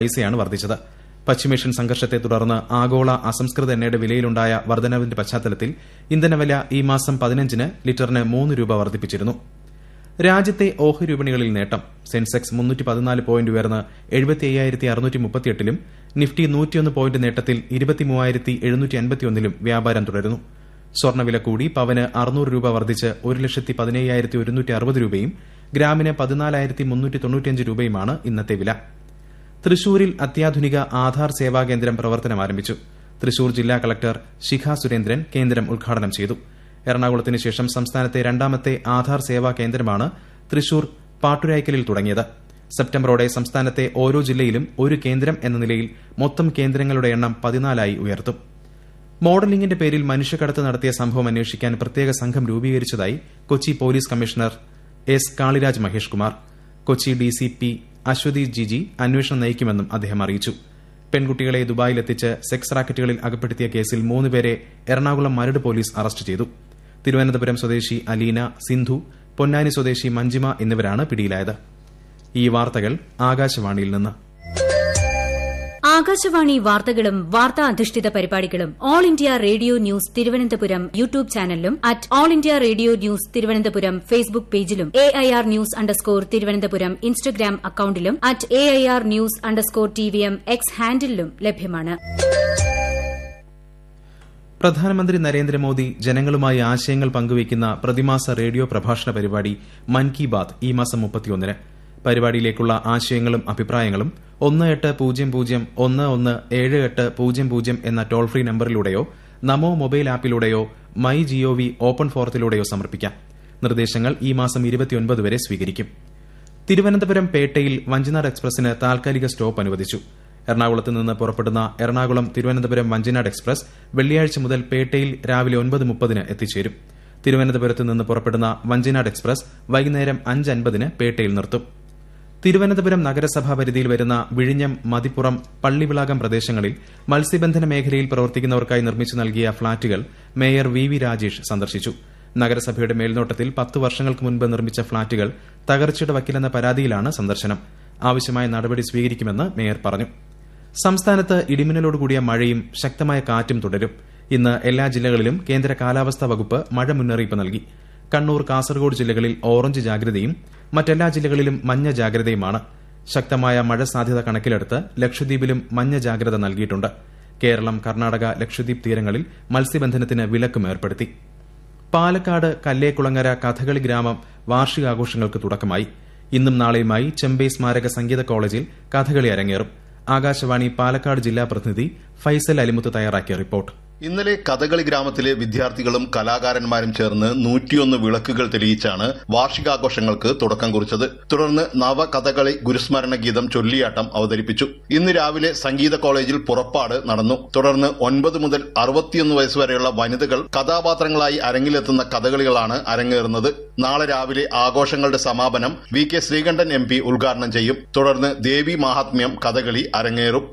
പൈസയാണ് വർദ്ധിച്ചത്. പശ്ചിമേഷ്യൻ സംഘർഷത്തെ തുടർന്ന് ആഗോള അസംസ്കൃത എണ്ണയുടെ വിലയിലുണ്ടായ വർധനവിന്റെ പശ്ചാത്തലത്തിൽ ഇന്ധനവില ഈ മാസം 15-ന് ലിറ്ററിന് 3 രൂപ വർദ്ധിപ്പിച്ചിരുന്നു. രാജ്യത്തെ ഓഹരി വിപണികളിൽ നേട്ടം. സെൻസെക്സ് 314 പോയിന്റ് ഉയർന്ന് 75,638-ലും നിഫ്റ്റി 101 പോയിന്റ് നേട്ടത്തിൽ 23,751-ലും വ്യാപാരം തുടരുന്നു. സ്വർണ്ണവില കൂടി. പവന് 600 രൂപ വർദ്ധിച്ച് 1,17,160 രൂപയും ഗ്രാമിന് 14,395 രൂപയുമാണ് ഇന്നത്തെ വില. തൃശൂരിൽ അത്യാധുനിക ആധാർ സേവാ കേന്ദ്രം പ്രവർത്തനം ആരംഭിച്ചു. തൃശൂർ ജില്ലാ കളക്ടർ ശിഖ സുരേന്ദ്രൻ കേന്ദ്രം ഉദ്ഘാടനം ചെയ്തു. എറണാകുളത്തിന് ശേഷം സംസ്ഥാനത്തെ രണ്ടാമത്തെ ആധാർ സേവാ കേന്ദ്രമാണ് തൃശൂർ പാട്ടുരായ്ക്കലിൽ തുടങ്ങിയത്. സെപ്റ്റംബറോടെ സംസ്ഥാനത്തെ ഓരോ ജില്ലയിലും ഒരു കേന്ദ്രം എന്ന നിലയിൽ മൊത്തം കേന്ദ്രങ്ങളുടെ എണ്ണം 14 ഉയർത്തും. മോഡലിംഗിന്റെ പേരിൽ മനുഷ്യക്കടത്ത് നടത്തിയ സംഭവം അന്വേഷിക്കാൻ പ്രത്യേക സംഘം രൂപീകരിച്ചതായി Kochi police commissioner S Kaliraj Mahesh Kumar. Kochi DCP Aswathy Jiji അന്വേഷണം നയിക്കുമെന്നും അദ്ദേഹം അറിയിച്ചു. പെൺകുട്ടികളെ ദുബായിലെത്തിച്ച് സെക്സ് റാക്കറ്റുകളിൽ അകപ്പെടുത്തിയ കേസിൽ 3 പേരെ എറണാകുളം മരട് പോലീസ് അറസ്റ്റ് ചെയ്തു. തിരുവനന്തപുരം സ്വദേശി അലീന, സിന്ധു, പൊന്നാനി സ്വദേശി മഞ്ജിമ എന്നിവരാണ് പിടിയിലായത്. ഈ വാർത്തകൾ ആകാശവാണിയിൽ നിന്ന്. ആകാശവാണി വാർത്തകളും വാർത്താ അധിഷ്ഠിത പരിപാടികളും all India radio news Thiruvananthapuram YouTube ചാനലിലും all India radio news Thiruvananthapuram Facebook പേജിലും AIR ന്യൂസ് _തിരുവനന്തപുരം ഇൻസ്റ്റഗ്രാം അക്കൌണ്ടിലും AIR ന്യൂസ് _TVM എക്സ് ഹാൻഡിലും ലഭ്യമാണ്. പ്രധാനമന്ത്രി നരേന്ദ്രമോദി ജനങ്ങളുമായി ആശയങ്ങൾ പങ്കുവയ്ക്കുന്ന പ്രതിമാസ റേഡിയോ പ്രഭാഷണ പരിപാടി മൻ കി ബാത് ഈ മാസം 31-ന്. പരിപാടിയിലേക്കുള്ള ആശയങ്ങളും അഭിപ്രായങ്ങളും 1800117800 എന്ന toll free നമ്പറിലൂടെയോ Namo mobile ആപ്പിലൂടെയോ my G O V open ഫോറത്തിലൂടെയോ സമർപ്പിക്കാം. നിർദ്ദേശങ്ങൾ ഈ മാസം 29 വരെ സ്വീകരിക്കും. തിരുവനന്തപുരം പേട്ടയിൽ വഞ്ചിനാട് എക്സ്പ്രസിന് താൽക്കാലിക സ്റ്റോപ്പ് അനുവദിച്ചു. എറണാകുളത്ത് നിന്ന് പുറപ്പെടുന്ന എറണാകുളം തിരുവനന്തപുരം വഞ്ചിനാട് എക്സ്പ്രസ് വെള്ളിയാഴ്ച മുതൽ പേട്ടയിൽ രാവിലെ 9:30-ന് എത്തിച്ചേരും. തിരുവനന്തപുരത്ത് നിന്ന് പുറപ്പെടുന്ന വഞ്ചിനാട് എക്സ്പ്രസ് വൈകുന്നേരം 5:50-ന് പേട്ടയിൽ നിർത്തും. തിരുവനന്തപുരം നഗരസഭാ പരിധിയിൽ വരുന്ന വിഴിഞ്ഞം, മതിപ്പുറം, പള്ളിവിളാകം പ്രദേശങ്ങളിൽ മത്സ്യബന്ധന മേഖലയിൽ പ്രവർത്തിക്കുന്നവർക്കായി നിർമ്മിച്ചു നൽകിയ ഫ്ളാറ്റുകൾ മേയർ വി രാജേഷ് സന്ദർശിച്ചു. നഗരസഭയുടെ മേൽനോട്ടത്തിൽ 10 വർഷങ്ങൾക്ക് മുൻപ് നിർമ്മിച്ച ഫ്ളാറ്റുകൾ തകർച്ചയുടെ വക്കിലെന്ന പരാതിയിലാണ് സന്ദർശനം. ആവശ്യമായ നടപടി സ്വീകരിക്കുമെന്ന് മേയർ പറഞ്ഞു. സംസ്ഥാനത്ത് ഇടിമിന്നലോടുകൂടിയ മഴയും ശക്തമായ കാറ്റും തുടരും. ഇന്ന് എല്ലാ ജില്ലകളിലും കേന്ദ്ര കാലാവസ്ഥാ വകുപ്പ് മഴ മുന്നറിയിപ്പ് നൽകി. കണ്ണൂർ, കാസർഗോഡ് ജില്ലകളിൽ ഓറഞ്ച് ജാഗ്രതയും മറ്റെല്ലാ ജില്ലകളിലും മഞ്ഞ ജാഗ്രതയുമാണ്. ശക്തമായ മഴ സാധ്യത കണക്കിലെടുത്ത് ലക്ഷദ്വീപിലും മഞ്ഞ ജാഗ്രത നൽകിയിട്ടുണ്ട്. കേരളം, കർണാടക, ലക്ഷദ്വീപ് തീരങ്ങളിൽ മത്സ്യബന്ധനത്തിന് വിലക്കും ഏർപ്പെടുത്തി. പാലക്കാട് കല്ലേക്കുളങ്ങര കഥകളി ഗ്രാമം വാർഷികാഘോഷങ്ങൾക്ക് തുടക്കമായി. ഇന്നും നാളെയുമായി ചെമ്പൈ സ്മാരക സംഗീത കോളേജിൽ കഥകളി അരങ്ങേറും. ആകാശവാണി പാലക്കാട് ജില്ലാ പ്രതിനിധി ഫൈസൽ അലിമുത്ത് തയ്യാറാക്കിയ റിപ്പോർട്ട്. ഇന്നലെ കഥകളി ഗ്രാമത്തിലെ വിദ്യാർത്ഥികളും കലാകാരന്മാരും ചേർന്ന് 101 വിളക്കുകൾ തെളിയിച്ചാണ് വാർഷികാഘോഷങ്ങൾക്ക് തുടക്കം കുറിച്ചത്. തുടർന്ന് നവകഥകളി ഗുരുസ്മരണ ഗീതം ചൊല്ലിയാട്ടം അവതരിപ്പിച്ചു. ഇന്ന് രാവിലെ സംഗീത കോളേജിൽ പുറപ്പാട് നടന്നു. തുടർന്ന് 9 മുതൽ 61 വയസ്സുവരെയുള്ള വനിതകൾ കഥാപാത്രങ്ങളായി അരങ്ങിലെത്തുന്ന കഥകളികളാണ് അരങ്ങേറുന്നത്. നാളെ രാവിലെ ആഘോഷങ്ങളുടെ സമാപനം VK ശ്രീകണ്ഠൻ MP ഉദ്ഘാടനം ചെയ്യും. തുടർന്ന് ദേവി മാഹാത്മ്യം കഥകളി അരങ്ങേറും.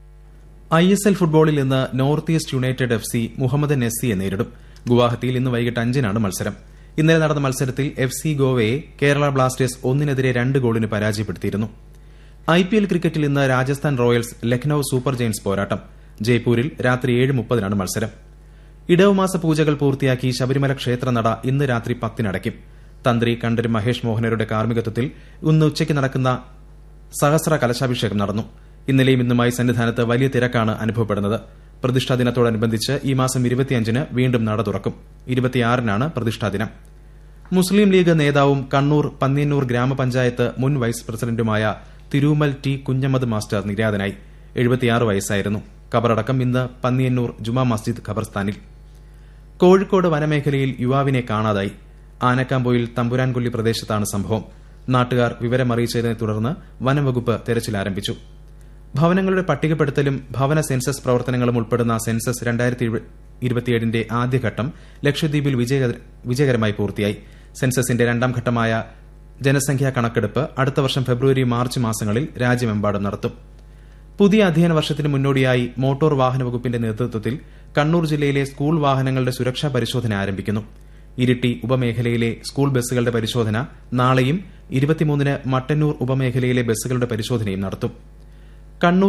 ISL ഫുട്ബോളിൽ ഇന്ന് north east United FC Mohammedan SCയെ നേരിടും. ഗുവാഹത്തിയിൽ ഇന്ന് വൈകിട്ട് 5-നാണ് മത്സരം. ഇന്നലെ നടന്ന മത്സരത്തിൽ FC ഗോവയെ കേരള ബ്ലാസ്റ്റേഴ്സ് 1-2 ഗോളിന് പരാജയപ്പെടുത്തിയിരുന്നു. IPL ക്രിക്കറ്റിൽ ഇന്ന് Rajasthan Royals Lucknow super Giants പോരാട്ടം. ജയ്പൂരിൽ രാത്രി 7:30-നാണ് മത്സരം. ഇടവമാസ പൂജകൾ പൂർത്തിയാക്കി ശബരിമല ക്ഷേത്രനട ഇന്ന് രാത്രി 10-ന് അടയ്ക്കും. തന്ത്രി കണ്ഠര് മഹേഷ് മോഹനരുടെ കാർമ്മികത്വത്തിൽ ഇന്ന് ഉച്ചയ്ക്ക് നടക്കുന്ന സഹസ്ര കലശാഭിഷേകം നടന്നു. ഇന്നലെയും ഇന്നുമായി സന്നിധാനത്ത് വലിയ തിരക്കാണ് അനുഭവപ്പെടുന്നത്. പ്രതിഷ്ഠാ ദിനത്തോടനുബന്ധിച്ച് ഈ മാസം 25-ന് വീണ്ടും നട തുറക്കും. 26-നാണ് പ്രതിഷ്ഠാ ദിനം. മുസ്ലിം ലീഗ് നേതാവും കണ്ണൂർ പന്ന്യന്നൂർ ഗ്രാമപഞ്ചായത്ത് മുൻ വൈസ് പ്രസിഡന്റുമായ തിരൂമൽ T കുഞ്ഞമ്മദ് മാസ്റ്റർ നിര്യാതനായി. 76 വയസ്സായിരുന്നു. ഖബറടക്കം ഇന്ന് പന്ന്യന്നൂർ ജുമാ മസ്ജിദ് ഖബർസ്ഥാനിൽ. കോഴിക്കോട് വനമേഖലയിൽ യുവാവിനെ കാണാതായി. ആനക്കാംപൊയിൽ തമ്പുരാൻകൊല്ലി പ്രദേശത്താണ് സംഭവം. നാട്ടുകാർ വിവരമറിയിച്ചതിനെ തുടർന്ന് വനംവകുപ്പ് തെരച്ചിൽ ആരംഭിച്ചു. ഭവനങ്ങളുടെ പട്ടികപ്പെടുത്തലും ഭവന സെൻസസ് പ്രവർത്തനങ്ങളും ഉൾപ്പെടുന്ന സെൻസസ് 2027ന്റെ ആദ്യഘട്ടം ലക്ഷദ്വീപിൽ വിജയകരമായി പൂർത്തിയായി. സെൻസസിന്റെ രണ്ടാം ഘട്ടമായ ജനസംഖ്യാ കണക്കെടുപ്പ് അടുത്ത വർഷം ഫെബ്രുവരി, മാർച്ച് മാസങ്ങളിൽ രാജ്യമെമ്പാടും നടത്തും. പുതിയ അധ്യയന വർഷത്തിന് മുന്നോടിയായി മോട്ടോർ വാഹന വകുപ്പിന്റെ നേതൃത്വത്തിൽ കണ്ണൂർ ജില്ലയിലെ സ്കൂൾ വാഹനങ്ങളുടെ സുരക്ഷാ പരിശോധന ആരംഭിക്കുന്നു. ഇരിട്ടി ഉപമേഖലയിലെ സ്കൂൾ ബസ്സുകളുടെ പരിശോധന നാളെയും 23-ന് മട്ടന്നൂർ ഉപമേഖലയിലെ ബസ്സുകളുടെ പരിശോധനയും നടത്തും. കണ്ണൂർ